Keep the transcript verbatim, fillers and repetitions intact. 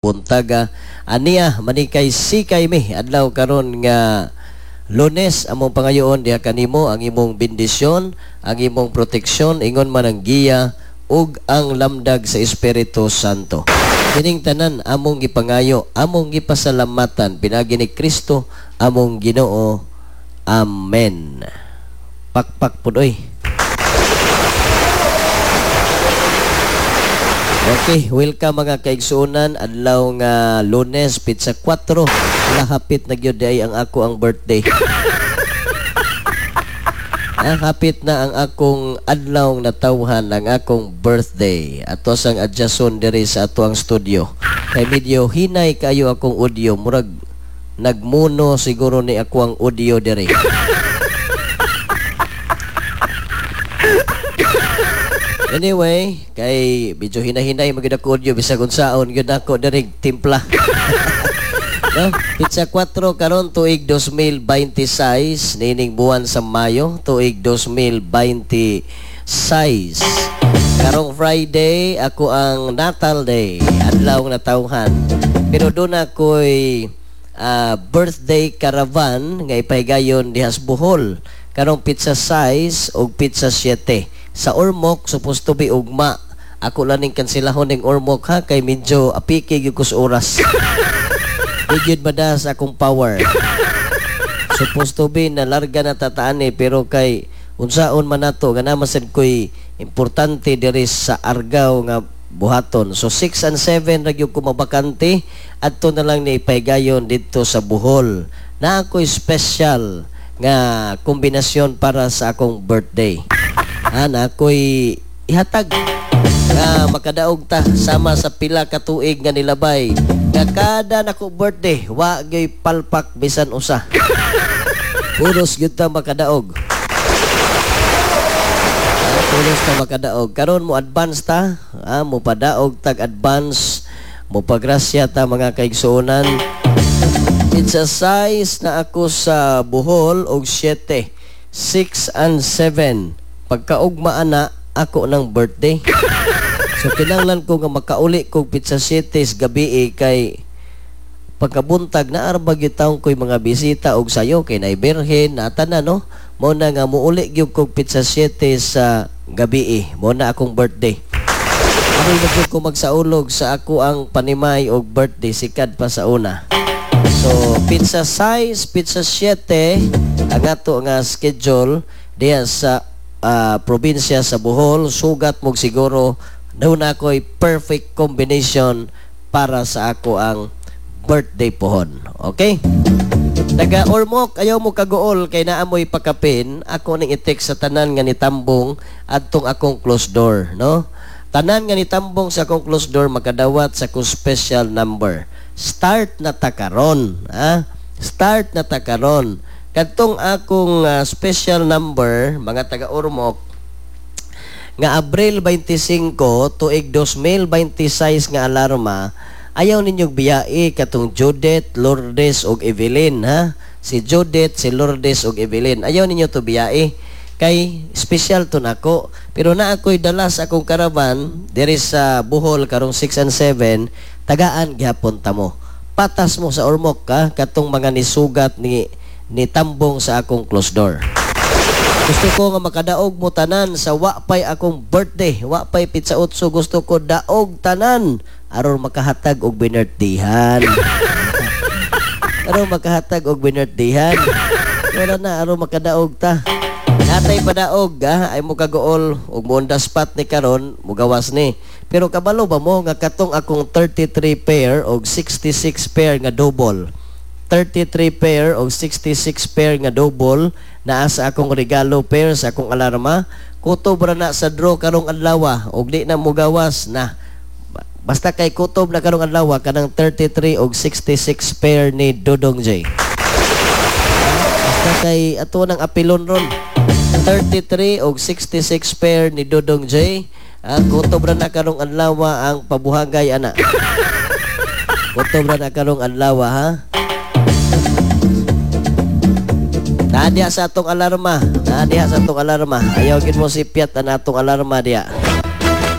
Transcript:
buntaga. Aniya manikay sikay mi adlaw karon nga Lunes among pangayoon diha kanimo ang imong bendisyon, ang imong proteksyon, ingon man ang giya ug ang lamdag sa Espiritu Santo. Kining tanan among gipangayo, among gipasalamatan pinagi ni Kristo among Ginoo. Amen. Pakpak pud oy. Okay, welcome mga kaigsuonan. Adlaw nga Lunes, pizza four. Lahapit na gyud ay ang ako ang birthday. Ah, hapit na ang akong adlaw natawhan ang akong birthday. Ato sang adjason diri sa ato ang studio. Kay medyo hinay kayo akong audio, murag nagmuno siguro ni ako ang audio diri. Anyway, kay medyo hinahinay magid ako audio bisag unsaon gyud ako diri timpla. No, pizza four karon tuig twenty twenty-six nining buwan sa Mayo tuig twenty twenty-six. Karong Friday ako ang Natal Day, adlaw natawhan. Pero doon ako'y uh, birthday caravan nga ipahigayon dihas Bohol. Karong pizza size og pizza seven. Sa Ormoc supposed to be ugma. Ako lang ning kansilahon ning Ormoc ha kay medyo apiki gyud ko sa oras. Medyo bada sa akong power. Supposed to be na larga na tataan eh, pero kay unsaon man nato nga naman ko'y importante diri sa Argao nga buhaton. So six and seven ra gyud ko mabakante adto na lang ni ipahigayon dito sa Bohol. Na ako'y special nga kombinasyon para sa akong birthday. Ana ako'y ihatag nga makadaog ta sama sa pila ka tuig nga nilabay nga kada nako birthday wa gyud palpak bisan usa. Puros gyud ta makadaog. Ah, puros ta makadaog. Karon mo advance ta, ah, mo padaog tag advance, mo pagrasya ta mga kaigsuonan. It's a size na ako sa Bohol og seven, six and seven. Pagkaugma ana ako ng birthday. So kinahanglan ko nga makauli kog pizza setes gabi eh, kay pagkabuntag na arba gyud taon ko'y mga bisita og sayo kay nay birhen na tanan no. Mo na nga muuli gyud kog pizza setes sa gabi eh. Mo na akong birthday. Ano na ko magsaulog sa ako ang panimay og birthday sikad pa sa una. So pizza size, pizza seven ang ato nga schedule diya sa Uh, probinsya sa Bohol. Sugat mo siguro daw na ako'y perfect combination para sa ako ang birthday pohon. Okay? Taga Ormoc, ayaw mo kagool kay naamoy pakapin. Ako ning itik sa tanan nga nitambong adtong akong closed door, no? Tanan nga nitambong sa akong closed door makadawat sa akong special number. Start na takaron, ha? Start na takaron. Kadtong akong uh, special number, mga taga-Ormoc, nga Abril twenty-five, tuig twenty twenty-six nga alarma, ayaw ninyong biyai katong Judith, Lourdes, og Evelyn, ha? Si Judith, si Lourdes, og Evelyn. Ayaw ninyo to biyai. Kay special to nako. Pero na ako'y dala sa akong karavan, diri sa Bohol, karong six and seven, tagaan gyapon ta mo. Patas mo sa Ormoc, ka, katong mga nisugat ni ni tambong sa akong closed door. Gusto ko nga makadaog mo tanan sa wapay akong birthday, wapay pizza utso, gusto ko daog tanan aron makahatag og binirthdayan. Aron makahatag og binirthdayan. Wala na aron makadaog ta. Natay padaog ha, ay mo kagool og mo on the spot ni karon, mugawas ni. Pero kabalo ba mo nga katong akong thirty-three pair og sixty-six pair nga double. thirty-three pair o sixty-six pair nga double naa sa akong regalo pair sa akong alarma. Kutob ra na sa draw karong adlaw og di na mugawas na. Basta kay kutob na karong adlaw kanang thirty-three o sixty-six pair ni Dodong J. Basta kay ato nang apilon ron. thirty-three o sixty-six pair ni Dodong J. Ah, kutob ra na karong adlaw ang pabuhagay ana. Kutob ra na karong adlaw ha. Nadia sa atong alarma. Nadia sa atong alarma. Ayaw gid mo si Piat ang atong alarma diya.